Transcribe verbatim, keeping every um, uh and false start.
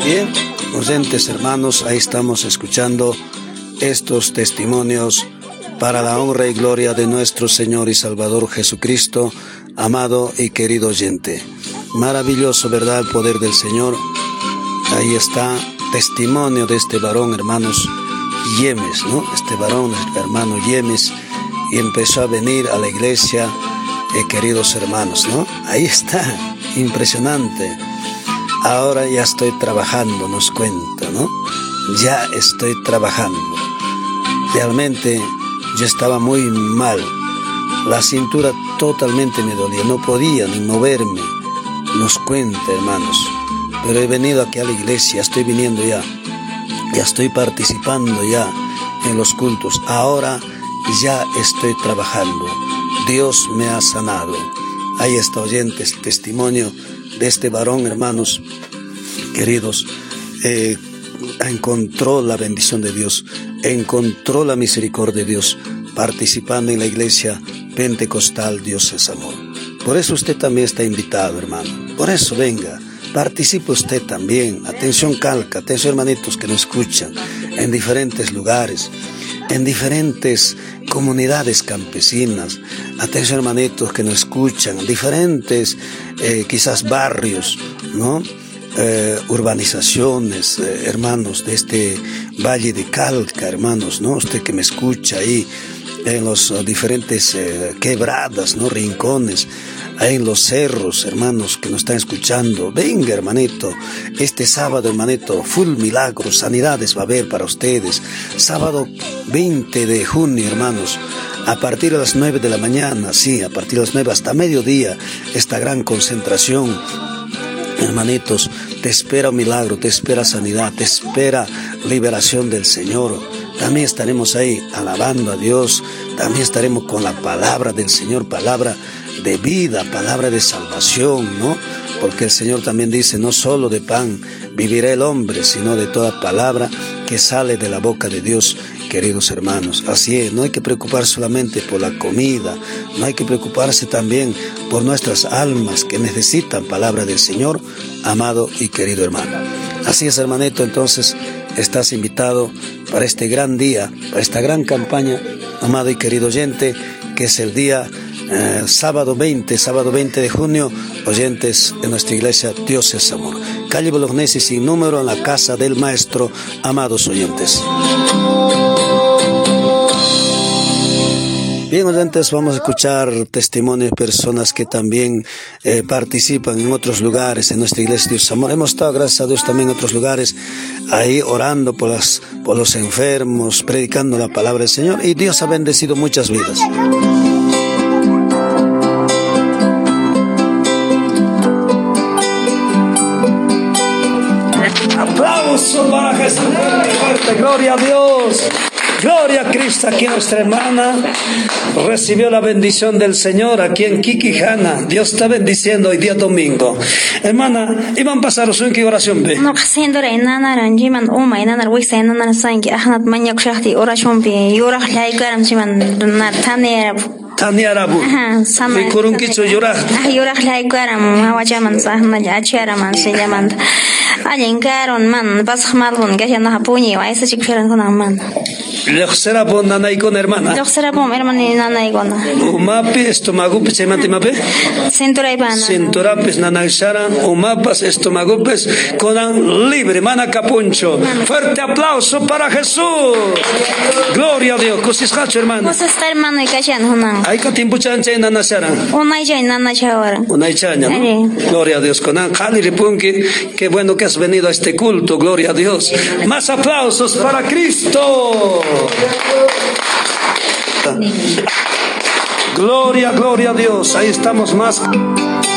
Bien, oyentes hermanos, ahí estamos escuchando estos testimonios para la honra y gloria de nuestro Señor y Salvador Jesucristo, amado y querido oyente. Maravilloso, ¿verdad?, el poder del Señor. Ahí está testimonio de este varón, hermanos, Yemes, ¿no? Este varón, el hermano Yemes, y empezó a venir a la iglesia, eh, queridos hermanos, ¿no? Ahí está, impresionante. Ahora ya estoy trabajando, nos cuenta, ¿no? Ya estoy trabajando. Realmente yo estaba muy mal. La cintura totalmente me dolía, no podía ni moverme. Nos cuenta, hermanos. Pero he venido aquí a la iglesia, estoy viniendo ya. Ya estoy participando ya en los cultos. Ahora ya estoy trabajando. Dios me ha sanado. Ahí está, oyentes, testimonio de este varón, hermanos queridos. Eh, encontró la bendición de Dios, encontró la misericordia de Dios, participando en la iglesia pentecostal Dios es Amor. Por eso usted también está invitado, hermano. Por eso venga, participe usted también. Atención Calca, atención hermanitos que nos escuchan en diferentes lugares, en diferentes comunidades campesinas. Atención hermanitos que nos escuchan en diferentes eh, quizás barrios, ¿no? Eh, urbanizaciones, eh, hermanos de este Valle de Calca, hermanos, ¿no? Usted que me escucha ahí en los uh, diferentes eh, quebradas, ¿no? Rincones, ahí en los cerros, hermanos que nos están escuchando. Venga, hermanito, este sábado, hermanito, full milagros, sanidades va a haber para ustedes. Sábado veinte de junio, hermanos, a partir de las nueve de la mañana, sí, a partir de las nueve hasta mediodía, esta gran concentración. Hermanitos, te espera un milagro, te espera sanidad, te espera liberación del Señor. También estaremos ahí alabando a Dios, también estaremos con la palabra del Señor, palabra de vida, palabra de salvación, ¿no? Porque el Señor también dice, no solo de pan vivirá el hombre, sino de toda palabra que sale de la boca de Dios, queridos hermanos. Así es, no hay que preocuparse solamente por la comida, no hay que preocuparse también por nuestras almas que necesitan palabra del Señor, amado y querido hermano. Así es, hermanito, entonces estás invitado para este gran día, para esta gran campaña, amado y querido oyente, que es el día eh, sábado veinte, sábado veinte de junio, oyentes de nuestra iglesia Dios es Amor. Calle Bolognesi sin número, en la casa del maestro, amados oyentes. Bien, oyentes, vamos a escuchar testimonios de personas que también eh, participan en otros lugares en nuestra iglesia Dios Amor. Hemos estado, gracias a Dios, también en otros lugares, ahí orando por, las, por los enfermos, predicando la palabra del Señor, y Dios ha bendecido muchas vidas. Aplauso para Jesús, fuerte, gloria a Dios. Gloria a Cristo. Aquí nuestra hermana recibió la bendición del Señor aquí en Quiquijana. Dios está bendiciendo hoy día domingo. Hermana, iban a pasar su oración. Ve. No, haciendo nana ranjiman uma nana wisa nana sanki ahnat manyak shahti oración be yura laikam jiman natane Taniarabu. Sama. Kurun kicho yura. Yura laikam awajaman sahna acharaman se llaman. Alinkaron man baskhmalun gajana hapuni wa esa chikferan konaman. Lexera bon nanay con hermana. Lexera bon hermana nanay con. Umapi estómago pues se mate mape. Cintura y pana. Cintura pues nanay sharan umapas estómago pues conan libre mana capuncho. Fuerte aplauso para Jesús. Gloria a Dios. Cosis hacho hermana. Cosis está hermano y cachan hunan. Hay que tiempo chanche nana sharan. Unay chay nana chawara. Unay chaña. Gloria a Dios. Conan Jali Ripunki. Qué bueno que has venido a este culto. Gloria a Dios. Más aplausos para Cristo. Gloria, gloria a Dios. Ahí estamos más.